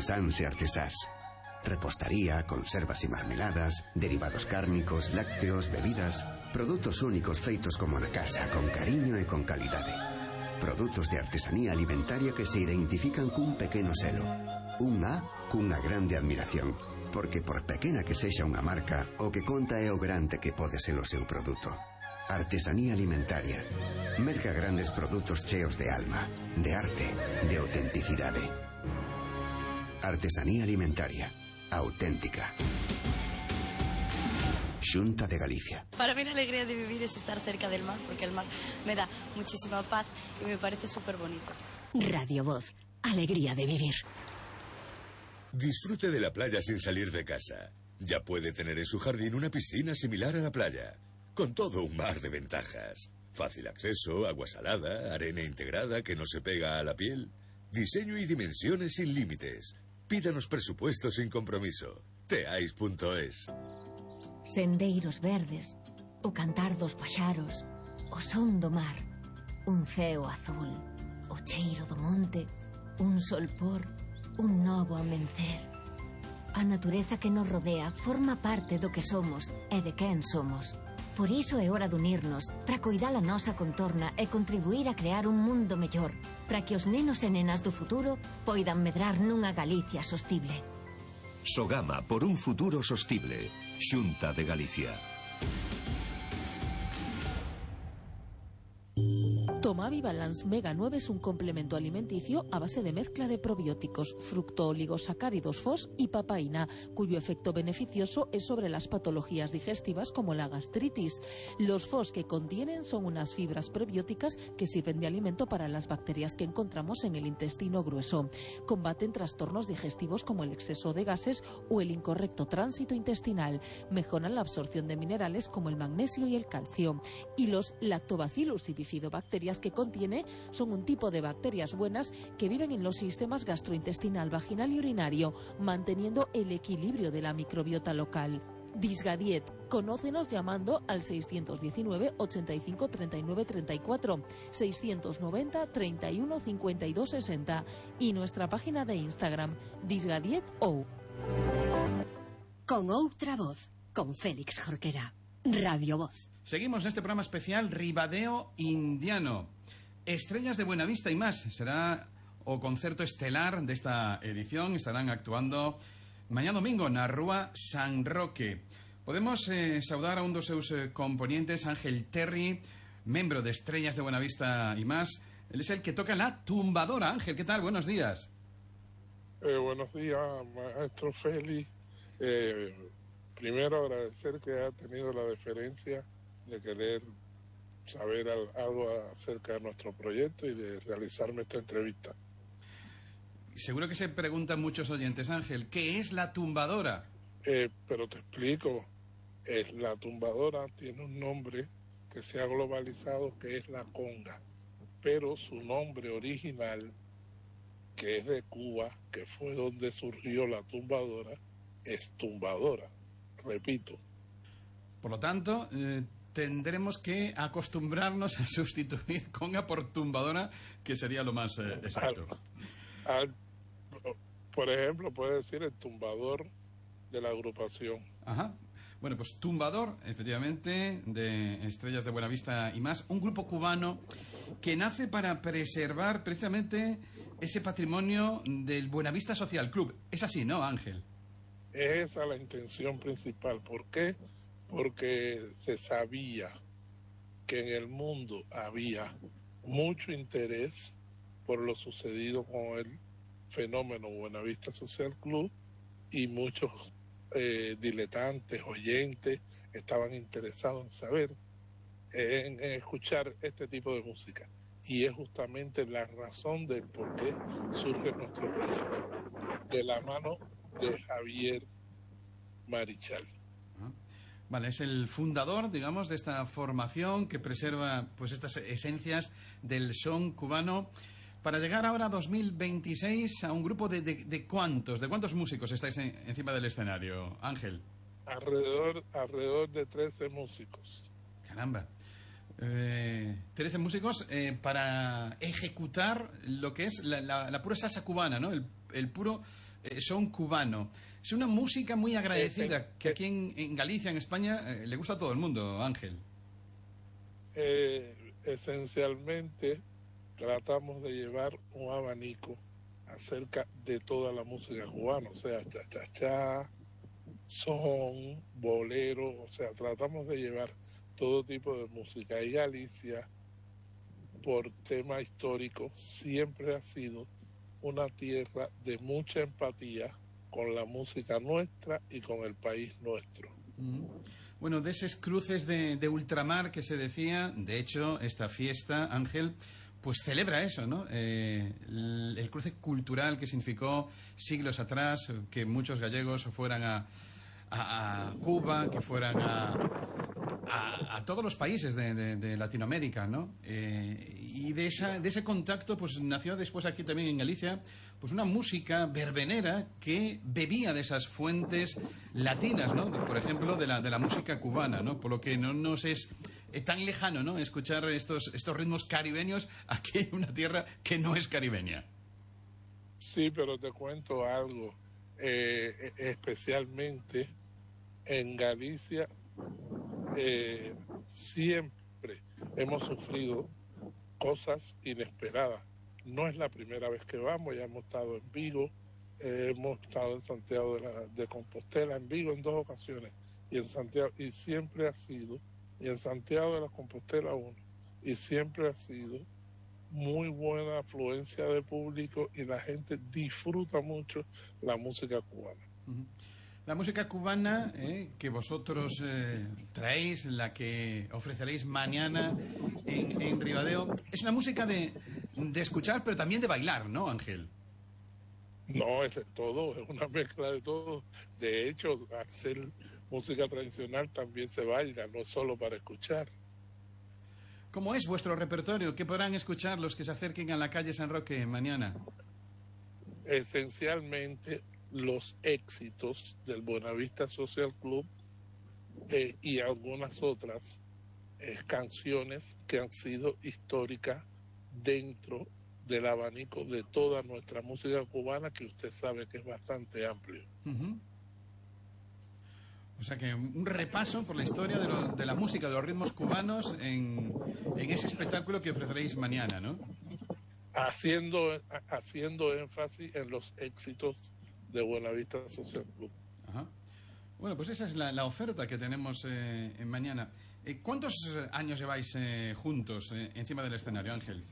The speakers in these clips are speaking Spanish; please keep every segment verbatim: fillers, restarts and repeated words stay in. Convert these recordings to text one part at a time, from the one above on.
artesáns e artesás. Repostaría, conservas y mermeladas, derivados cárnicos, lácteos, bebidas, produtos únicos feitos como na casa, con cariño e con calidade. Produtos de artesanía alimentaria que se identifican cun pequeno selo. Un A cunha grande admiración, porque por pequena que sexa unha marca, o que conta é o grande que pode ser o seu produto. Artesanía alimentaria. Merca grandes produtos cheos de alma, de arte, de autenticidade. Artesanía alimentaria. Auténtica. Xunta de Galicia. Para mí la alegría de vivir es estar cerca del mar, porque el mar me da muchísima paz y me parece súper bonito. Radio Voz. Alegría de vivir. Disfrute de la playa sin salir de casa. Ya puede tener en su jardín una piscina similar a la playa, con todo un mar de ventajas. Fácil acceso, agua salada, arena integrada que no se pega a la piel. Diseño y dimensiones sin límites. Pídanos presupuestos sin compromiso. teais punto es. Sendeiros verdes, o cantar dos paxaros, o son do mar, un ceo azul, o cheiro do monte, un solpor, un novo amencer. A natureza que nos rodea forma parte do que somos e de quen somos. Por iso é hora de unirnos para coidar a nosa contorna e contribuir a crear un mundo mellor, para que os nenos e nenas do futuro poidan medrar nunha Galicia sostible. Sogama por un futuro sostible. Xunta de Galicia. Tomavi Balance Mega nueve es un complemento alimenticio a base de mezcla de probióticos, fructooligosacáridos F O S y papaína, cuyo efecto beneficioso es sobre las patologías digestivas como la gastritis. Los F O S que contienen son unas fibras prebióticas que sirven de alimento para las bacterias que encontramos en el intestino grueso. Combaten trastornos digestivos como el exceso de gases o el incorrecto tránsito intestinal. Mejoran la absorción de minerales como el magnesio y el calcio. Y los lactobacillus y bifidobacterias que contiene son un tipo de bacterias buenas que viven en los sistemas gastrointestinal, vaginal y urinario, manteniendo el equilibrio de la microbiota local. Disgadiet, conócenos llamando al seiscientos diecinueve, ochenta y cinco, treinta y nueve, treinta y cuatro, seiscientos noventa, treinta y uno, cincuenta y dos, sesenta y nuestra página de Instagram, Disgadiet O. Con outra voz, con Félix Jorquera. Radio Voz. Seguimos en este programa especial Ribadeo Indiano. Estrellas de Buenavista y más. Será o concerto estelar de esta edición. Estarán actuando mañana domingo na Rúa San Roque. Podemos eh, saudar a un dos seus eh, componentes, Ángel Terry, membro de Estrellas de Buenavista y más. Él es el que toca la tumbadora. Ángel, ¿qué tal? Buenos días. Eh, buenos días, maestro Félix. Eh, primero agradecer que ha tenido la deferencia de querer saber al, algo acerca de nuestro proyecto y de realizarme esta entrevista. Seguro que se preguntan muchos oyentes, Ángel, ¿qué es la tumbadora? Eh, pero te explico. Es, la tumbadora tiene un nombre que se ha globalizado, que es la conga, pero su nombre original, que es de Cuba, que fue donde surgió la tumbadora, es tumbadora. Repito. Por lo tanto, eh, tendremos que acostumbrarnos a sustituir conga por tumbadora, que sería lo más eh, exacto. Al, al, por ejemplo, puede decir el tumbador de la agrupación. Ajá. Bueno, pues tumbador, efectivamente, de Estrellas de Buenavista y más, un grupo cubano que nace para preservar precisamente ese patrimonio del Buenavista Social Club. Es así, ¿no, Ángel? Es esa la intención principal. ¿Por qué? Porque se sabía que en el mundo había mucho interés por lo sucedido con el fenómeno Buenavista Social Club y muchos eh, diletantes, oyentes, estaban interesados en saber, en, en escuchar este tipo de música. Y es justamente la razón del por qué surge nuestro proyecto, de la mano de Javier Marichal. Vale, es el fundador, digamos, de esta formación que preserva pues estas esencias del son cubano. Para llegar ahora a dos mil veintiséis a un grupo de, de, de cuántos, de cuántos músicos estáis en, encima del escenario, Ángel. Alrededor, alrededor de trece músicos. Caramba. Eh, trece músicos eh, para ejecutar lo que es la, la, la pura salsa cubana, ¿no? El, el puro eh, son cubano. Es una música muy agradecida, que aquí en, en Galicia, en España, eh, le gusta a todo el mundo, Ángel. Eh, esencialmente tratamos de llevar un abanico acerca de toda la música cubana, o sea, cha-cha-cha, son, bolero, o sea, tratamos de llevar todo tipo de música. Y Galicia, por tema histórico, siempre ha sido una tierra de mucha empatía con la música nuestra y con el país nuestro. Mm. Bueno, de esos cruces de, de ultramar que se decía, de hecho, esta fiesta, Ángel, pues celebra eso, ¿no? Eh, el, el cruce cultural que significó siglos atrás, que muchos gallegos fueran a, a, a Cuba, que fueran a, a, a todos los países de, de, de Latinoamérica, ¿no? Eh, y de, esa, de ese contacto, pues nació después aquí también en Galicia, pues una música verbenera que bebía de esas fuentes latinas, ¿no? De, por ejemplo, de la, de la música cubana, ¿no? Por lo que no nos es eh, tan lejano, ¿no? Escuchar estos, estos ritmos caribeños aquí en una tierra que no es caribeña. Sí, pero te cuento algo, eh, especialmente en Galicia, eh, siempre hemos sufrido cosas inesperadas. No es la primera vez que vamos, ya hemos estado en Vigo, eh, hemos estado en Santiago de, la, de Compostela, en Vigo en dos ocasiones, y en Santiago, y siempre ha sido, y en Santiago de la Compostela uno, y siempre ha sido muy buena afluencia de público y la gente disfruta mucho la música cubana. Uh-huh. La música cubana eh, que vosotros eh, traéis, la que ofreceréis mañana en, en Ribadeo, es una música de, de escuchar, pero también de bailar, ¿no, Ángel? No, es de todo, es una mezcla de todo. De hecho, hacer música tradicional también se baila, no es solo para escuchar. ¿Cómo es vuestro repertorio? ¿Qué podrán escuchar los que se acerquen a la calle San Roque mañana? Esencialmente los éxitos del Buenavista Social Club eh, y algunas otras eh, canciones que han sido históricas dentro del abanico de toda nuestra música cubana, que usted sabe que es bastante amplio. Uh-huh. O sea que un repaso por la historia de, lo, de la música, de los ritmos cubanos en, en ese espectáculo que ofreceréis mañana, ¿no? Haciendo, haciendo énfasis en los éxitos de Buenavista Social Club. Ajá. Bueno, pues esa es la, la oferta que tenemos eh, en mañana. Eh, ¿Cuántos años lleváis eh, juntos eh, encima del escenario, Ángel?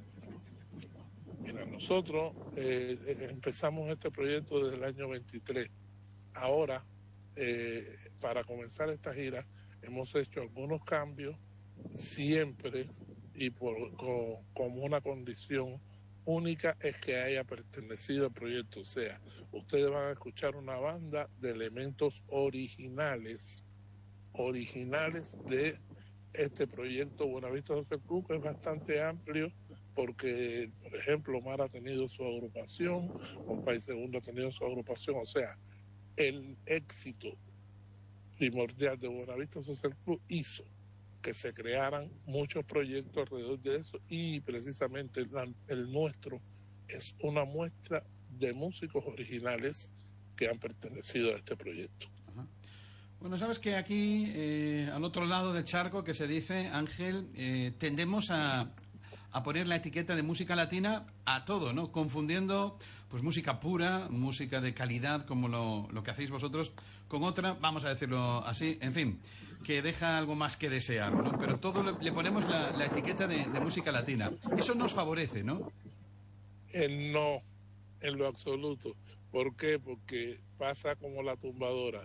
Mira, nosotros eh, empezamos este proyecto desde el año veintitrés. Ahora, eh, para comenzar esta gira, hemos hecho algunos cambios, siempre y por, con, como una condición única es que haya pertenecido al proyecto. O sea, ustedes van a escuchar una banda de elementos originales, originales de este proyecto Buenavista Social Club, que es bastante amplio, porque, por ejemplo, Omar ha tenido su agrupación, Compay Segundo ha tenido su agrupación, o sea, el éxito primordial de Buenavista Social Club hizo que se crearan muchos proyectos alrededor de eso, y precisamente la, el nuestro es una muestra de músicos originales que han pertenecido a este proyecto. Ajá. Bueno, sabes que aquí, eh, al otro lado del charco, que se dice, Ángel, eh, tendemos a, a poner la etiqueta de música latina a todo, ¿no? Confundiendo pues música pura, música de calidad, como lo, lo que hacéis vosotros, con otra, vamos a decirlo así, en fin, que deja algo más que desear, ¿no? Pero todo le, le ponemos la, la etiqueta de, de música latina. Eso nos favorece, ¿no? Eh, no, en lo absoluto. ¿Por qué? Porque pasa como la tumbadora.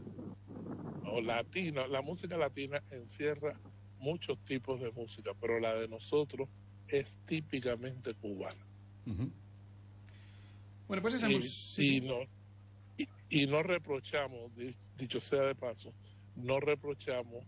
O latina, la música latina encierra muchos tipos de música, pero la de nosotros es típicamente cubana. Uh-huh. Bueno, pues esa y, música... Sí, y, sí. no, y, y no reprochamos, dicho sea de paso, no reprochamos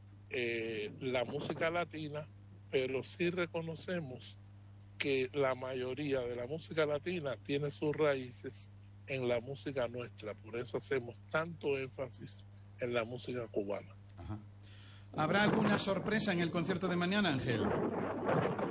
eh, la música latina, pero sí reconocemos que la mayoría de la música latina tiene sus raíces en la música nuestra. Por eso hacemos tanto énfasis en la música cubana. Ajá. ¿Habrá alguna sorpresa en el concierto de mañana, Ángel?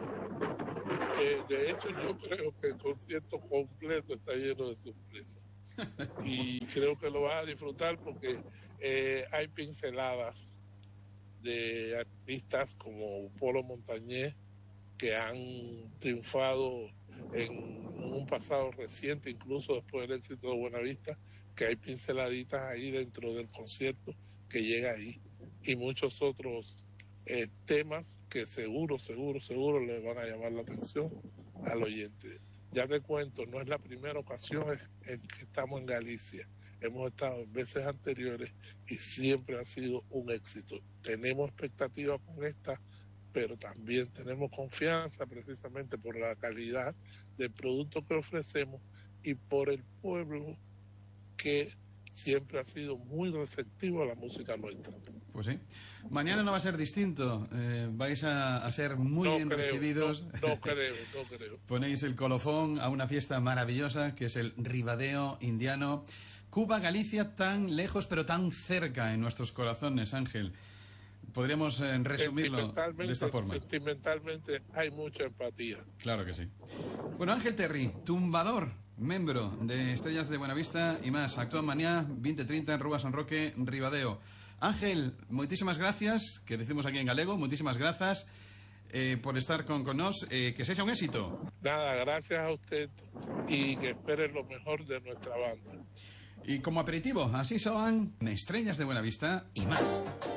Eh, de hecho, yo creo que el concierto completo está lleno de sorpresas. Y creo que lo vas a disfrutar porque eh, hay pinceladas de artistas como Polo Montañés que han triunfado en un pasado reciente, incluso después del éxito de Buenavista, que hay pinceladitas ahí dentro del concierto que llega ahí. Y muchos otros eh, temas que seguro, seguro, seguro le van a llamar la atención al oyente. Ya te cuento, no es la primera ocasión en que estamos en Galicia. Hemos estado en veces anteriores y siempre ha sido un éxito. Tenemos expectativas con esta, pero también tenemos confianza precisamente por la calidad del producto que ofrecemos y por el pueblo que siempre ha sido muy receptivo a la música nuestra. Pues sí. Mañana no va a ser distinto. Eh, vais a, a ser muy no bien creo, recibidos. No, no creo, no creo. Ponéis el colofón a una fiesta maravillosa que es el Ribadeo Indiano. Cuba, Galicia, tan lejos pero tan cerca en nuestros corazones, Ángel. Podríamos eh, resumirlo de esta forma. Sentimentalmente hay mucha empatía. Claro que sí. Bueno, Ángel Terry, tumbador, miembro de Estrellas de Buenavista y más. Actúa mañana veinte treinta en Rúa San Roque, Ribadeo. Ángel, moitísimas gracias, que decimos aquí en galego, moitísimas grazas eh, por estar con, con nos, eh, que sea un éxito. Nada, gracias a usted y que esperen lo mejor de nuestra banda. Y como aperitivo, así son Estrellas de Buenavista y más.